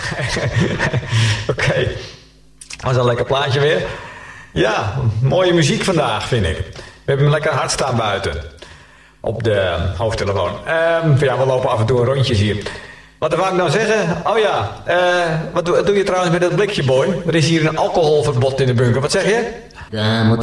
Oké. Dat was een lekker plaatje weer. Ja, mooie muziek vandaag, vind ik. We hebben lekker hard staan buiten. Op de hoofdtelefoon. Ja, we lopen af en toe rondjes hier. Wat wou ik nou zeggen? Oh ja, wat doe je trouwens met dat blikje, boy? Er is hier een alcoholverbod in de bunker. Wat zeg je?